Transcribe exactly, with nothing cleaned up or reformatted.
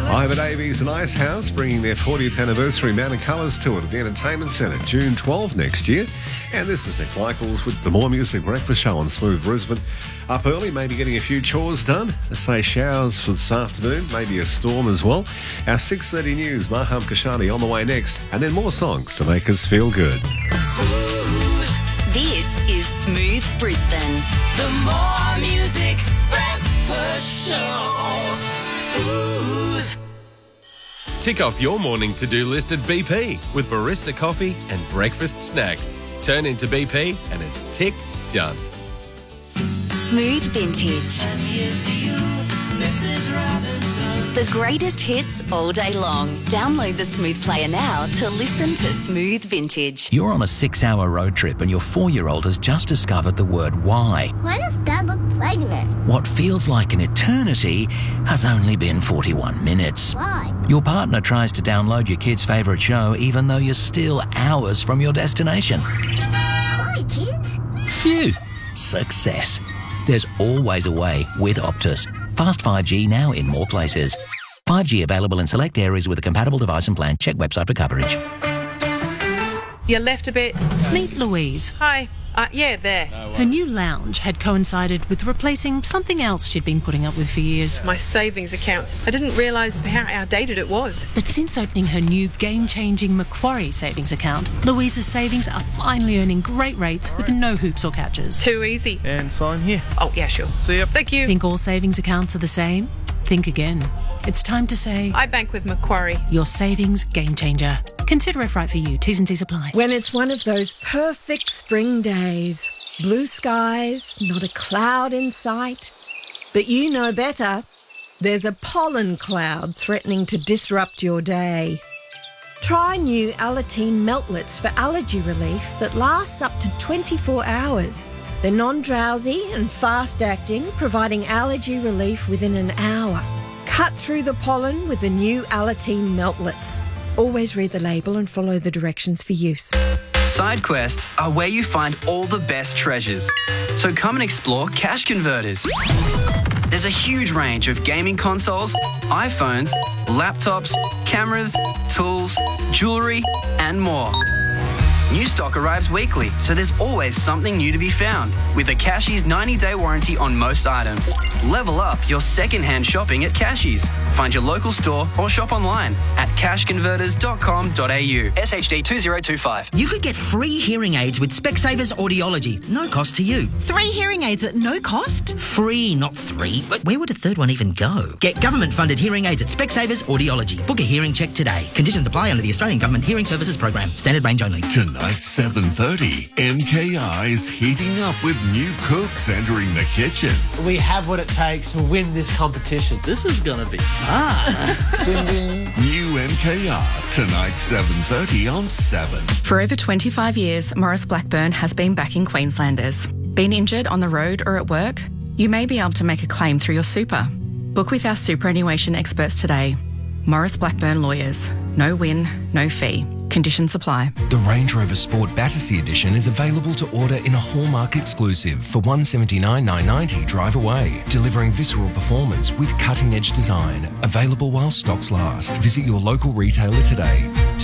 Live at A B's and Ice House, bringing their fortieth anniversary Mountain Colours tour to the Entertainment Centre, June twelfth next year. And this is Nick Michaels with the More Music Breakfast Show on Smooth Brisbane. Up early, maybe getting a few chores done. Let's say showers for this afternoon, maybe a storm as well. Our six thirty news, Maham Kashani on the way next. And then more songs to make us feel good. Smooth. This is Smooth Brisbane. The More Music Breakfast Show. Smooth. Tick off your morning to-do list at B P with barista coffee and breakfast snacks. Turn into B P and it's tick done. Smooth Vintage. And here's to you, Missus Robinson. The greatest hits all day long. Download the Smooth Player now to listen to Smooth Vintage. You're on a six-hour road trip and your four-year-old has just discovered the word why. Why does Dad look pregnant? What feels like an eternity has only been forty-one minutes. Why? Your partner tries to download your kid's favourite show even though you're still hours from your destination. Hi, kids. Phew. Success. There's always a way with Optus. Fast five G now in more places. five G available in select areas with a compatible device and plan. Check website for coverage. You left a bit. Meet Louise. Hi. Uh, yeah, there. Her new lounge had coincided with replacing something else she'd been putting up with for years. My savings account. I didn't realise how outdated it was. But since opening her new game-changing Macquarie savings account, Louise's savings are finally earning great rates with no hoops or catches. Too easy. And sign here. Oh, yeah, sure. See ya. Thank you. Think all savings accounts are the same? Think again. It's time to say... I bank with Macquarie. Your savings game changer. Consider if right for you. T's and C's apply. When it's one of those perfect spring days, blue skies, not a cloud in sight, but you know better, there's a pollen cloud threatening to disrupt your day. Try new Alateen Meltlets for allergy relief that lasts up to twenty-four hours. They're non-drowsy and fast-acting, providing allergy relief within an hour. Cut through the pollen with the new Alateen Meltlets. Always read the label and follow the directions for use. Side quests are where you find all the best treasures. So come and explore Cash Converters. There's a huge range of gaming consoles, iPhones, laptops, cameras, tools, jewellery, and more. New stock arrives weekly, so there's always something new to be found. With a Cashies ninety-day warranty on most items. Level up your second-hand shopping at Cashies. Find your local store or shop online at cash converters dot com dot a u. S H D two zero two five. You could get free hearing aids with Specsavers Audiology. No cost to you. Three hearing aids at no cost? Free, not three. But where would a third one even go? Get government-funded hearing aids at Specsavers Audiology. Book a hearing check today. Conditions apply under the Australian Government Hearing Services Program. Standard range only. Tonight, seven thirty, M K I is heating up with new cooks entering the kitchen. We have what it takes to win this competition. This is going to be fun. Ding, ding. New M K R, tonight, seven thirty on seven. For over twenty-five years, Morris Blackburn has been backing Queenslanders. Been injured on the road or at work? You may be able to make a claim through your super. Book with our superannuation experts today. Morris Blackburn Lawyers. No win, no fee. Conditions apply. The Range Rover Sport Battersea Edition is available to order in a Hallmark exclusive for one hundred seventy-nine thousand nine hundred ninety dollars drive away, delivering visceral performance with cutting-edge design. Available while stocks last. Visit your local retailer today.